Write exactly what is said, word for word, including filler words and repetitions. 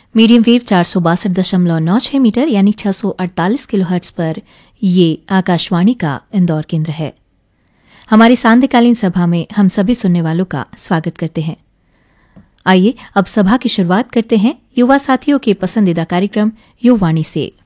Medium wave चार सौ बासठ दशमलव नौ छह मीटर यानी छह सौ अड़तालीस किलोहर्ट्ज पर ये आकाशवाणी का इंदौर केंद्र है। हमारी सांध्यकालीन सभा में हम सभी सुनने वालों का स्वागत करते हैं। आइए अब सभा की शुरुआत करते हैं युवा साथियों के पसंदीदा कार्यक्रम युवावाणी से।